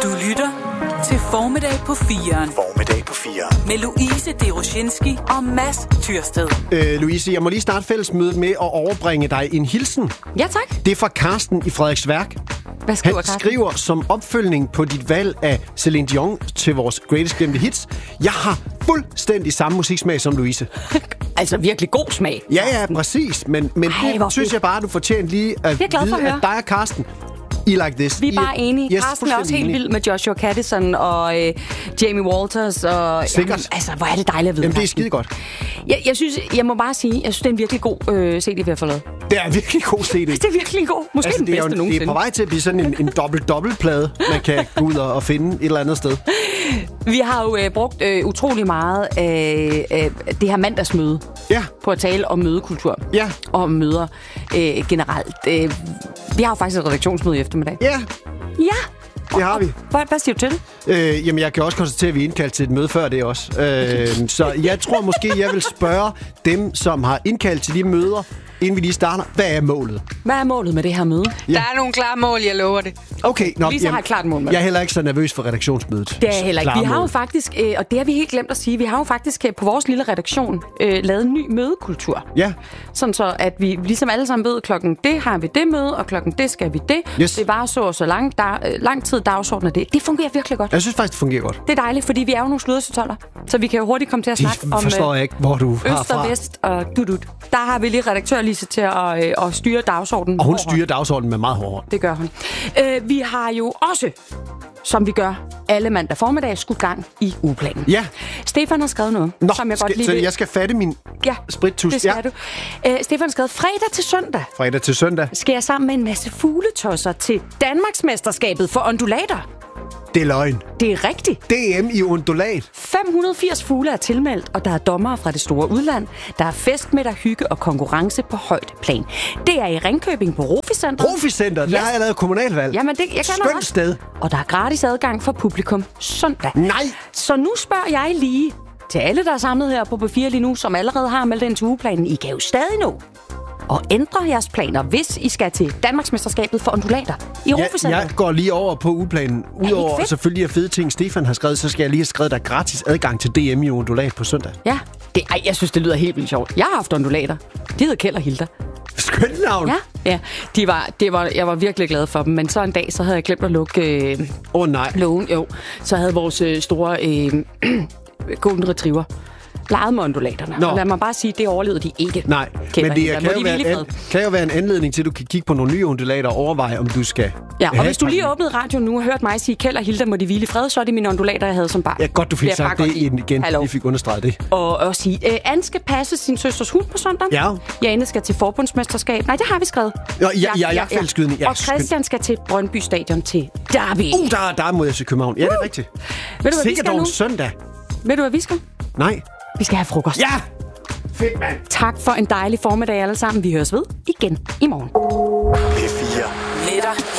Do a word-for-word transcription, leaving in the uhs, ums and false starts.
Du lytter til Formiddag på firen. Formiddag på firen. Med Louise Deroshinski og Mads Tyrsted. Øh, Louise, jeg må lige starte fællesmødet med at overbringe dig en hilsen. Ja, tak. Det er fra Karsten i Frederiksværk. Hvad skriver Han Karsten? skriver som opfølgning på dit valg af Celine Dion til vores Greatest Glemte Hits. Jeg har fuldstændig samme musiksmag som Louise. Altså virkelig god smag. Ja, ja, præcis. Men, men Ej, hvor det synes fedt. jeg bare, du fortjener lige at Det er glad for vide, at høre. at dig og Karsten, I like this. Vi er I, bare enige. Yes, Karsten er også helt fuldstændig vild med Joshua Caddison og øh, Jamie Walters. Og, Sikkert. Jamen, altså, hvor er det dejligt at vide. Jamen, det er Karsten. skide godt. Jeg, jeg, synes, jeg må bare sige, jeg synes, det er en virkelig god øh, C D, vi har fået lavet. Det er virkelig god C D. Det er virkelig god. Måske Altså, den det, er jo, bedste det nogensinde. er på vej til at blive sådan en, en dobbelt-dobbelt-plade, man kan gå ud og finde et eller andet sted. Vi har jo øh, brugt øh, utrolig meget af øh, øh, det her mandagsmøde Ja. på at tale om mødekultur. Ja. Og om møder øh, generelt. Øh, vi har jo faktisk et redaktionsmøde i eftermiddag. Ja, Ja. det har vi. Hvad, hvad siger du til det? Øh, jamen, jeg kan også konstatere, at vi er indkaldt til et møde før det også. Øh, så jeg tror måske, jeg vil spørge dem, som har indkaldt til de møder, inden vi lige starter. Hvad er målet? Hvad er målet med det her møde? Der er nogle klare mål, jeg lover det. Okay, nå, Lisa har et klart mål med Jeg er heller ikke så nervøs for redaktionsmødet. Det er jeg heller ikke. Klare Vi har jo mål. faktisk, øh, og det har vi helt glemt at sige, vi har jo faktisk øh, på vores lille redaktion øh, lavet en ny mødekultur. Ja. Sådan så, at vi ligesom alle sammen ved, klokken det har vi det møde, og klokken det skal vi det. Yes. Det var så og så lang, der, øh, lang tid dagsorden af det. Det fungerer virkelig godt. Jeg synes faktisk, det fungerer godt. Det er dejligt, fordi vi er jo nogle sludersetoller, så vi kan jo hurtigt komme til at De snakke om forstår jeg ikke, hvor du har øst og fra. vest og dudut. Der har vi lige redaktør Lise til at, øh, at styre dagsordenen. Og hun Hård hånd. styrer dagsordenen med meget hård hånd. Det gør hun. Øh, vi har jo også, som vi gør alle mandag formiddag, skudt gang i ugeplanen. Ja. Stefan har skrevet noget, Nå, som jeg skal, godt lige så vil... jeg skal fatte min Ja, sprittus. det skal Ja. du. Øh, Stefan har skrevet, fredag til søndag Fredag til søndag. skal jeg sammen med en masse fugletosser til Danmarksmesterskabet for undulater. Det er løgn. Det er rigtigt. D M i undulat. fem hundrede og firs fugle er tilmeldt, og der er dommere fra det store udland. Der er fest med der hygge og konkurrence på højt plan. Det er i Ringkøbing på Rofi-centret. Proficenter, der Ja. har jeg lavet kommunalvalg. Jamen, det, jeg kan Skønt også. sted. Og der er gratis adgang for publikum søndag. Nej. Så nu spørger jeg lige til alle, der er samlet her på P fire lige nu, som allerede har meldt ind til ugeplanen. I kan jo stadig nå og ændre jeres planer, hvis I skal til Danmarksmesterskabet for undulater i Ja, Rofi-centret. jeg går lige over på ugeplanen. ikke Udover fedt? selvfølgelig at fede ting, Stefan har skrevet, så skal jeg lige have skrevet, der er gratis adgang til D M i undulat på søndag. Ja, det, ej, jeg synes, det lyder helt vildt sjovt. Jeg har haft undulater. De hedder Kjeld og Hilda. Skønt navn. Ja, ja. De var, det var, jeg var virkelig glad for dem, men så en dag, så havde jeg glemt at lukke øh, Åh oh, nej. lågen. Jo, så havde vores øh, store øh, golden retriever leget med undulaterne. Nå. Og lad mig bare sige, det overlevede de ikke. Nej, Kjeld men og det Hilda. er, Må kan, jo de være hvile i en, fred. kan jo være en anledning til, at du kan kigge på nogle nye undulater og overveje, om du skal... Ja, og have hvis du et lige par- åbnede radioen nu og hørt mig sige, Kjeld og Hilda må de hvile i fred, så er det mine undulater, jeg havde som barn. Ja, godt, du fik Vil jeg sagt bare godt det lide. igen. Hallo. Vi fik understreget det. Og, og sige, øh, Anne skal passe sin søsters hund på søndag. Ja. Jane skal til forbundsmesterskab. Nej, det har vi skrevet. Ja, ja, ja, ja, fællesskydning. Ja, og Christian skal til Brøndby Stadion til Derby. Uh, der, der må jeg til København. Ja, det er rigtigt. Ved du, hvad vi Sikkert skal dog nu? en søndag. Ved du, hvad vi skal? Nej. Vi skal have frokost. Ja! Fedt, mand. Tak for en dejlig formiddag alle sammen. Vi høres ved igen i morgen. P fire. Med dig